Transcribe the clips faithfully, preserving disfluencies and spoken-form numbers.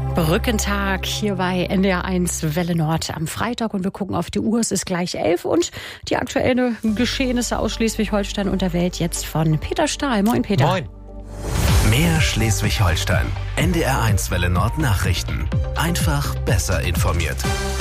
Brückentag hier bei N D R eins Welle Nord am Freitag und wir gucken auf die Uhr. Es ist gleich elf und die aktuellen Geschehnisse aus Schleswig-Holstein und der Welt jetzt von Peter Stahl. Moin Peter. Moin. Mehr Schleswig-Holstein. N D R eins Welle Nord Nachrichten. Einfach besser informiert.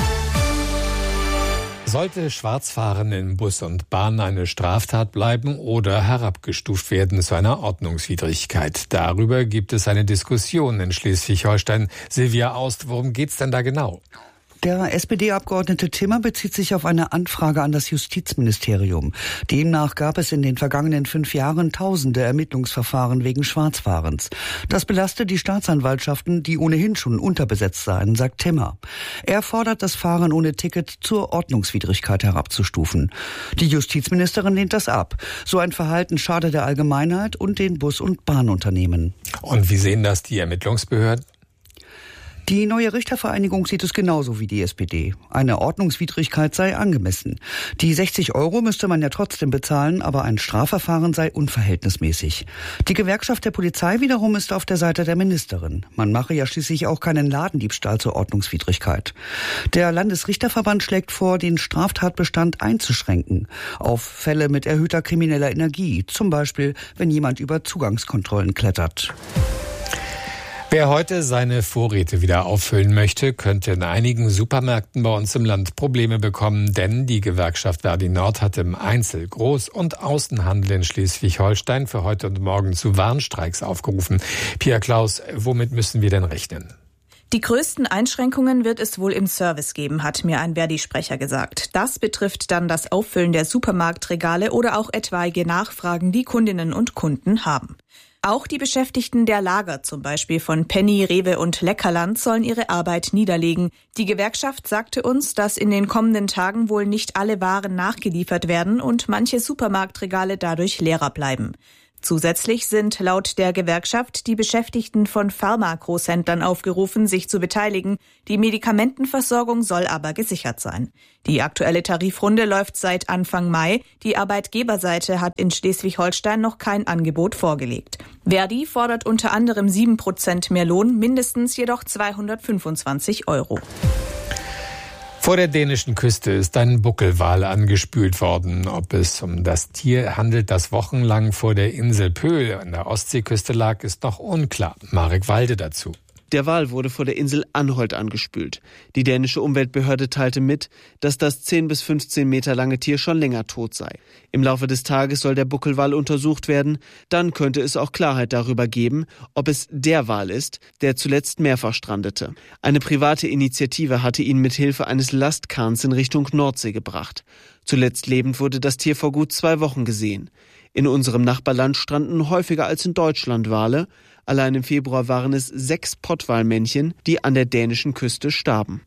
Sollte Schwarzfahren in Bus und Bahn eine Straftat bleiben oder herabgestuft werden zu einer Ordnungswidrigkeit? Darüber gibt es eine Diskussion in Schleswig-Holstein. Silvia Aust, worum geht's denn da genau? Der S P D-Abgeordnete Timmer bezieht sich auf eine Anfrage an das Justizministerium. Demnach gab es in den vergangenen fünf Jahren tausende Ermittlungsverfahren wegen Schwarzfahrens. Das belasste die Staatsanwaltschaften, die ohnehin schon unterbesetzt seien, sagt Timmer. Er fordert, das Fahren ohne Ticket zur Ordnungswidrigkeit herabzustufen. Die Justizministerin lehnt das ab. So ein Verhalten schade der Allgemeinheit und den Bus- und Bahnunternehmen. Und wie sehen das die Ermittlungsbehörden? Die neue Richtervereinigung sieht es genauso wie die S P D. Eine Ordnungswidrigkeit sei angemessen. Die sechzig Euro müsste man ja trotzdem bezahlen, aber ein Strafverfahren sei unverhältnismäßig. Die Gewerkschaft der Polizei wiederum ist auf der Seite der Ministerin. Man mache ja schließlich auch keinen Ladendiebstahl zur Ordnungswidrigkeit. Der Landesrichterverband schlägt vor, den Straftatbestand einzuschränken auf Fälle mit erhöhter krimineller Energie, zum Beispiel wenn jemand über Zugangskontrollen klettert. Wer heute seine Vorräte wieder auffüllen möchte, könnte in einigen Supermärkten bei uns im Land Probleme bekommen, denn die Gewerkschaft Verdi Nord hat im Einzel-, Groß- und Außenhandel in Schleswig-Holstein für heute und morgen zu Warnstreiks aufgerufen. Pia Klaus, womit müssen wir denn rechnen? Die größten Einschränkungen wird es wohl im Service geben, hat mir ein Verdi-Sprecher gesagt. Das betrifft dann das Auffüllen der Supermarktregale oder auch etwaige Nachfragen, die Kundinnen und Kunden haben. Auch die Beschäftigten der Lager, zum Beispiel von Penny, Rewe und Leckerland, sollen ihre Arbeit niederlegen. Die Gewerkschaft sagte uns, dass in den kommenden Tagen wohl nicht alle Waren nachgeliefert werden und manche Supermarktregale dadurch leerer bleiben. Zusätzlich sind laut der Gewerkschaft die Beschäftigten von Pharma-Großhändlern aufgerufen, sich zu beteiligen. Die Medikamentenversorgung soll aber gesichert sein. Die aktuelle Tarifrunde läuft seit Anfang Mai. Die Arbeitgeberseite hat in Schleswig-Holstein noch kein Angebot vorgelegt. Verdi fordert unter anderem sieben Prozent mehr Lohn, mindestens jedoch zweihundertfünfundzwanzig Euro. Vor der dänischen Küste ist ein Buckelwal angespült worden. Ob es um das Tier handelt, das wochenlang vor der Insel Pöhl an der Ostseeküste lag, ist noch unklar. Marek Walde dazu. Der Wal wurde vor der Insel Anholt angespült. Die dänische Umweltbehörde teilte mit, dass das zehn bis fünfzehn Meter lange Tier schon länger tot sei. Im Laufe des Tages soll der Buckelwal untersucht werden. Dann könnte es auch Klarheit darüber geben, ob es der Wal ist, der zuletzt mehrfach strandete. Eine private Initiative hatte ihn mit Hilfe eines Lastkahns in Richtung Nordsee gebracht. Zuletzt lebend wurde das Tier vor gut zwei Wochen gesehen. In unserem Nachbarland stranden häufiger als in Deutschland Wale. Allein im Februar waren es sechs Pottwalmännchen, die an der dänischen Küste starben.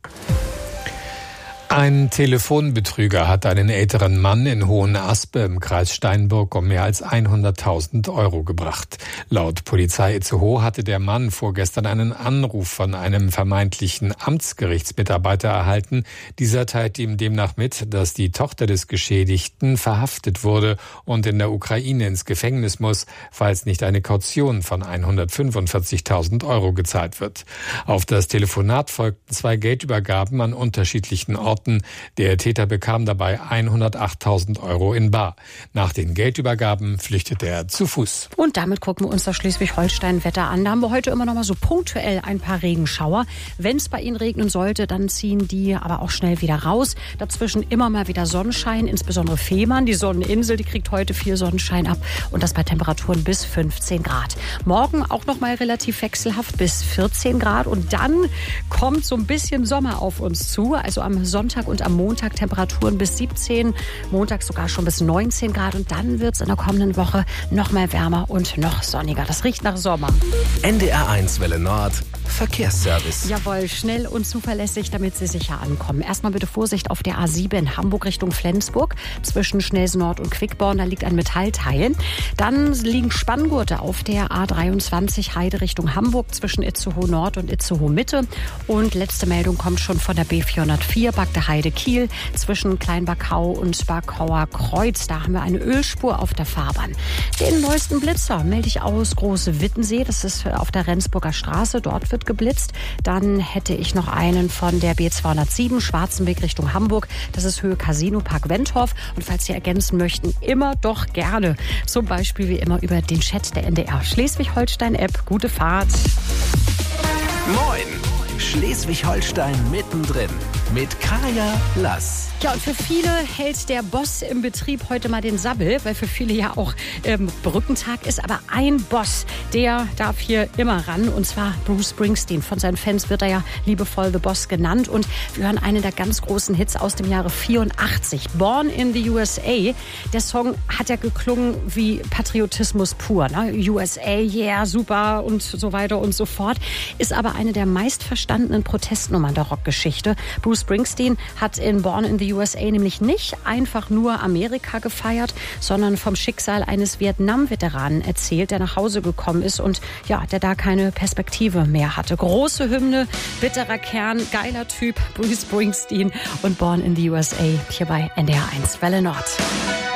Ein Telefonbetrüger hat einen älteren Mann in Hohenaspe im Kreis Steinburg um mehr als hunderttausend Euro gebracht. Laut Polizei Itzehoe hatte der Mann vorgestern einen Anruf von einem vermeintlichen Amtsgerichtsmitarbeiter erhalten. Dieser teilte ihm demnach mit, dass die Tochter des Geschädigten verhaftet wurde und in der Ukraine ins Gefängnis muss, falls nicht eine Kaution von hundertfünfundvierzigtausend Euro gezahlt wird. Auf das Telefonat folgten zwei Geldübergaben an unterschiedlichen Orten. Der Täter bekam dabei hundertachttausend Euro in bar. Nach den Geldübergaben flüchtete er zu Fuß. Und damit gucken wir uns das Schleswig-Holstein-Wetter an. Da haben wir heute immer noch mal so punktuell ein paar Regenschauer. Wenn es bei Ihnen regnen sollte, dann ziehen die aber auch schnell wieder raus. Dazwischen immer mal wieder Sonnenschein, insbesondere Fehmarn, die Sonneninsel, die kriegt heute viel Sonnenschein ab und das bei Temperaturen bis fünfzehn Grad. Morgen auch noch mal relativ wechselhaft bis vierzehn Grad und dann kommt so ein bisschen Sommer auf uns zu. Also am Sonntag und am Montag Temperaturen bis siebzehn, Montag sogar schon bis neunzehn Grad und dann wird es in der kommenden Woche noch mal wärmer und noch sonniger. Das riecht nach Sommer. N D R eins Welle Nord Verkehrsservice. Jawohl, schnell und zuverlässig, damit Sie sicher ankommen. Erstmal bitte Vorsicht auf der A sieben Hamburg Richtung Flensburg zwischen Schnelsen Nord und Quickborn, da liegt ein Metallteil. Dann liegen Spanngurte auf der A dreiundzwanzig Heide Richtung Hamburg zwischen Itzehoe Nord und Itzehoe Mitte. Und letzte Meldung kommt schon von der B vierhundertvier Bagde Heide Kiel zwischen Kleinbackau und Barkauer Kreuz. Da haben wir eine Ölspur auf der Fahrbahn. Den neuesten Blitzer melde ich aus Große Wittensee. Das ist auf der Rendsburger Straße. Dort wird Nord geblitzt. Dann hätte ich noch einen von der B zweihundertsieben Schwarzenberg Richtung Hamburg. Das ist Höhe Casino Park Wentorf. Und falls Sie ergänzen möchten, immer doch gerne. Zum Beispiel wie immer über den Chat der N D R Schleswig-Holstein-App. Gute Fahrt. Moin! Schleswig-Holstein mittendrin mit Kaya Lass. Ja, und für viele hält der Boss im Betrieb heute mal den Sabbel, weil für viele ja auch ähm, Brückentag ist. Aber ein Boss, der darf hier immer ran, und zwar Bruce Springsteen. Von seinen Fans wird er ja liebevoll The Boss genannt. Und wir hören einen der ganz großen Hits aus dem Jahre vierundachtzig, Born in the U S A. Der Song hat ja geklungen wie Patriotismus pur, ne? U S A, yeah, super und so weiter und so fort. Ist aber eine der meistverstandenen Protestnummern der Rockgeschichte. Bruce Springsteen hat in Born in the U S A nämlich nicht einfach nur Amerika gefeiert, sondern vom Schicksal eines Vietnam-Veteranen erzählt, der nach Hause gekommen ist und ja, der da keine Perspektive mehr hatte. Große Hymne, bitterer Kern, geiler Typ, Bruce Springsteen und Born in the U S A hier bei N D R eins Welle Nord.